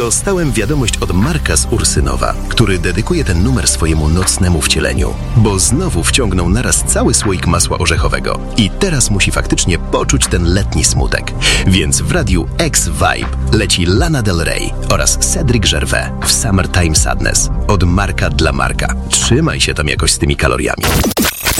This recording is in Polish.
Dostałem wiadomość od Marka z Ursynowa, który dedykuje ten numer swojemu nocnemu wcieleniu, bo znowu wciągnął naraz cały słoik masła orzechowego i teraz musi faktycznie poczuć ten letni smutek. Więc w radiu X-Vibe leci Lana Del Rey oraz Cedric Gervais w Summertime Sadness od Marka dla Marka. Trzymaj się tam jakoś z tymi kaloriami.